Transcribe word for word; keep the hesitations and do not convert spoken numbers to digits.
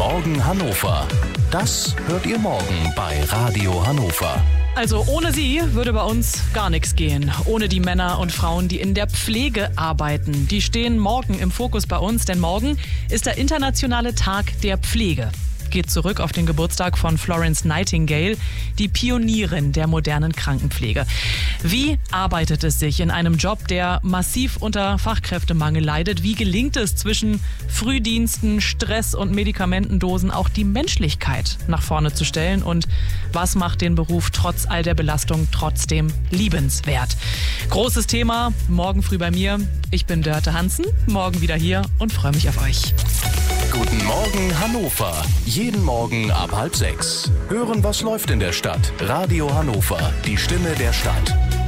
Morgen Hannover. Das hört ihr morgen bei Radio Hannover. Also ohne sie würde bei uns gar nichts gehen. Ohne die Männer und Frauen, die in der Pflege arbeiten. Die stehen morgen im Fokus bei uns, denn morgen ist der internationale Tag der Pflege. Geht zurück auf den Geburtstag von Florence Nightingale, die Pionierin der modernen Krankenpflege. Wie arbeitet es sich in einem Job, der massiv unter Fachkräftemangel leidet? Wie gelingt es zwischen Frühdiensten, Stress und Medikamentendosen auch die Menschlichkeit nach vorne zu stellen? Und was macht den Beruf trotz all der Belastung trotzdem liebenswert? Großes Thema, morgen früh bei mir. Ich bin Dörte Hansen, morgen wieder hier und freue mich auf euch. Guten Morgen Hannover. Jeden Morgen ab halb sechs. Hören, was läuft in der Stadt. Radio Hannover, die Stimme der Stadt.